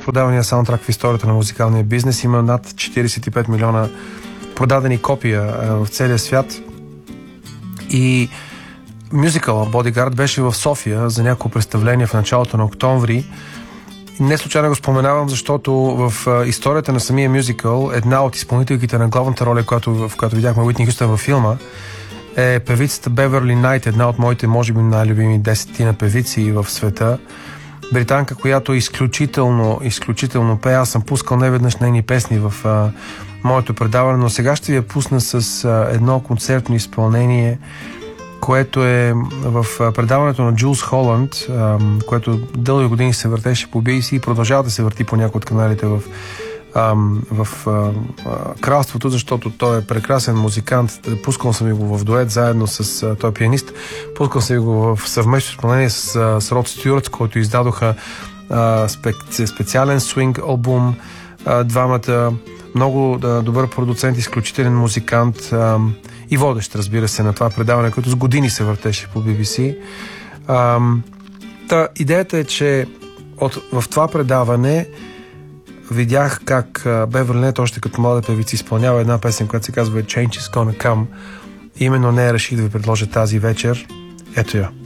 продавания саундтрак в историята на музикалния бизнес. Има над 45 милиона продадени копия в целия свят. И мюзикъл Бодигард беше в София за няколко представления в началото на октомври. Не случайно го споменавам, защото в историята на самия мюзикъл една от изпълнителките на главната роля, в която видяхме Уитни Хюстън във филма, е певицата Беверли Найт, една от моите, може би, най-любими 10 певици в света. Британка, която изключително пее. Аз съм пускал неведнъж нейни песни в моето предаване, но сега ще ви я пусна с едно концертно изпълнение, което е в предаването на Джулс Холанд, което дълги години се въртеше по BBC и продължава да се върти по някои от каналите в кралството, защото той е прекрасен музикант. Пускал съм го в дует заедно с той пианист. Пускал съм го в съвместно изпълнение с Род Стюарт, който издадоха специален свинг албум. Двамата, много добър продуцент, изключителен музикант и водещ, разбира се, на това предаване, което с години се въртеше по BBC. Идеята е, че в това предаване видях как Беверли Найт, още като млада певица, изпълнява една песен, която се казва Change is Gonna Come. Именно нея реших да ви предложа тази вечер. Ето я.